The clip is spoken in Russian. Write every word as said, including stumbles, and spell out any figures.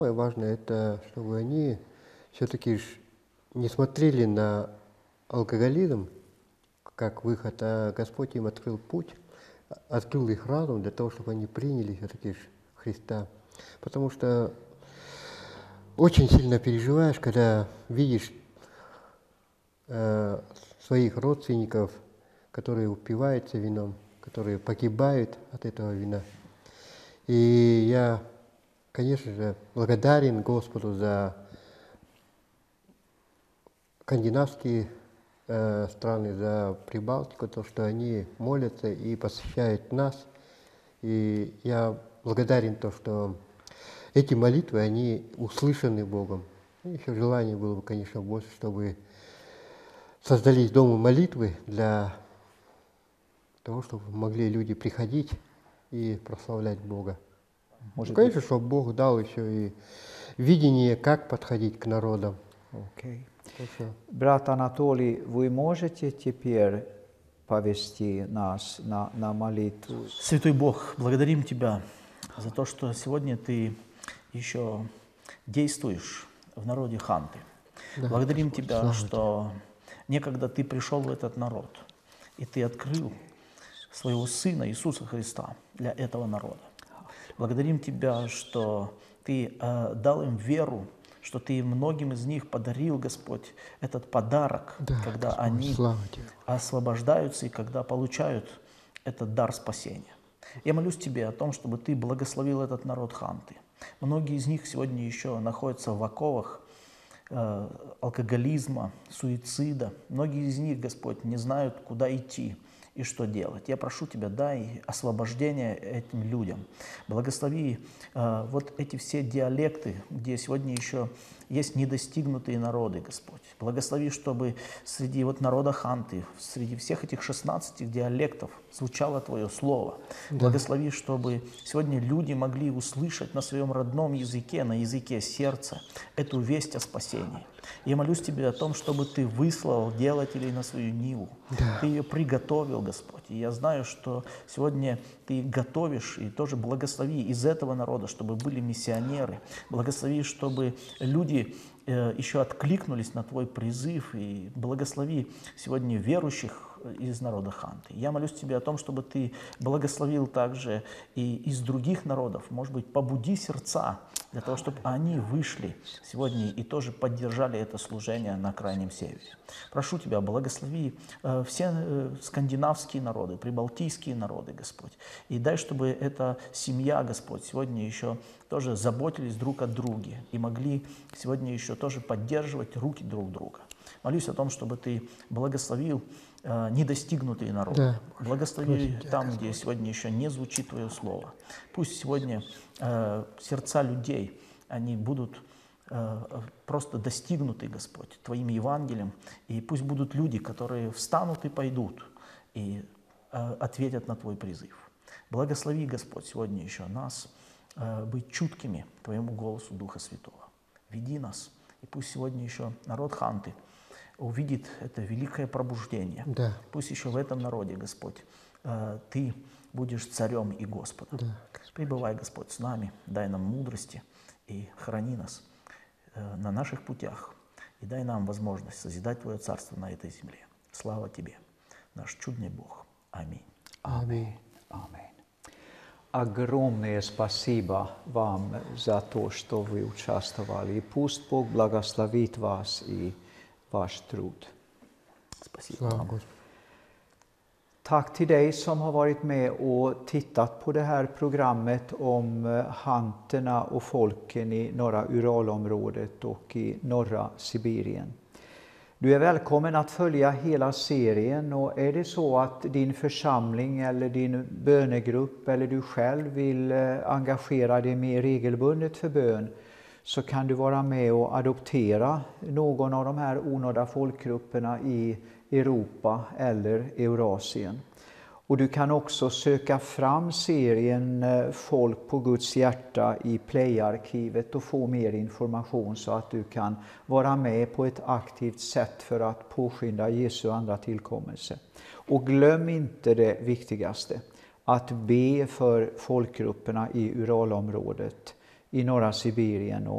Самое важное, это чтобы они все-таки не смотрели на алкоголизм как выход, а Господь им открыл путь, открыл их разум для того, чтобы они приняли все-таки Христа. Потому что очень сильно переживаешь, когда видишь э, своих родственников, которые упиваются вином, которые погибают от этого вина. И я, конечно же, благодарен Господу за скандинавские э, страны, за Прибалтику, то, что они молятся и посещают нас. И я благодарен то, что эти молитвы, они услышаны Богом. И еще желание было бы, конечно, больше, чтобы создались дома молитвы для того, чтобы могли люди приходить и прославлять Бога. Может Ну, конечно, быть. чтобы Бог дал еще и видение, как подходить к народам. Окей. Хорошо. Брат Анатолий, вы можете теперь повести нас на, на молитву? Святой Бог, благодарим Тебя за то, что сегодня Ты еще действуешь в народе Ханты. Да, благодарим Господь, Тебя, слава что некогда Ты пришел в этот народ, и Ты открыл своего Сына Иисуса Христа для этого народа. Благодарим Тебя, что Ты э, дал им веру, что Ты многим из них подарил, Господь, этот подарок, Да, когда Господь, они слава Тебе. освобождаются и когда получают этот дар спасения. Я молюсь Тебе о том, чтобы Ты благословил этот народ Ханты. Многие из них сегодня еще находятся в оковах э, алкоголизма, суицида. Многие из них, Господь, не знают, куда идти и что делать. Я прошу Тебя, дай освобождение этим людям. Благослови э, вот эти все диалекты, где сегодня еще есть недостигнутые народы, Господь. Благослови, чтобы среди вот народа Ханты, среди всех этих шестнадцати диалектов звучало Твое Слово. Да. Благослови, чтобы сегодня люди могли услышать на своем родном языке, на языке сердца, эту весть о спасении. Я молюсь Тебе о том, чтобы Ты выслал делателей на свою ниву. Да. Ты ее приготовил, Господь. И я знаю, что сегодня Ты их готовишь, и тоже благослови из этого народа, чтобы были миссионеры. Благослови, чтобы люди э, еще откликнулись на Твой призыв, и благослови сегодня верующих из народа Ханты. Я молюсь Тебе о том, чтобы Ты благословил также и из других народов, может быть, побуди сердца, для того, чтобы они вышли сегодня и тоже поддержали это служение на Крайнем Севере. Прошу Тебя, благослови э, все э, скандинавские народы, прибалтийские народы, Господь. И дай, чтобы эта семья, Господь, сегодня еще тоже заботились друг о друге и могли сегодня еще тоже поддерживать руки друг друга. Молюсь о том, чтобы Ты благословил э, недостигнутые народы. Да. Благослови Просим Тебя, там, Господь. где сегодня еще не звучит Твое Слово. Пусть сегодня э, сердца людей, они будут э, просто достигнуты, Господь, Твоим Евангелием. И пусть будут люди, которые встанут и пойдут, и э, ответят на Твой призыв. Благослови, Господь, сегодня еще нас э, быть чуткими к Твоему голосу Духа Святого. Веди нас. И пусть сегодня еще народ Ханты увидит это великое пробуждение. Да. Пусть еще в этом народе, Господь, э, Ты будешь царем и Господом. Да, Пребывай, Господь, с нами, дай нам мудрости и храни нас э, на наших путях. И дай нам возможность созидать Твое Царство на этой земле. Слава Тебе, наш чудный Бог. Аминь. Аминь. Аминь. Огромное спасибо вам за то, что вы участвовали. И пусть Бог благословит вас и ваш труд. Спасибо Слава вам. Господу. Tack till dig som har varit med och tittat på det här programmet om hanterna och folken i norra Uralområdet och i norra Sibirien. Du är välkommen att följa hela serien, och är det så att din församling eller din bönegrupp eller du själv vill engagera dig mer regelbundet för bön, så kan du vara med och adoptera någon av de här onådda folkgrupperna i Europa eller Eurasien. Och du kan också söka fram serien Folk på Guds hjärta i Play-arkivet och få mer information så att du kan vara med på ett aktivt sätt för att påskynda Jesu andra tillkommelse. Och glöm inte det viktigaste, att be för folkgrupperna i Uralområdet, i norra Sibirien och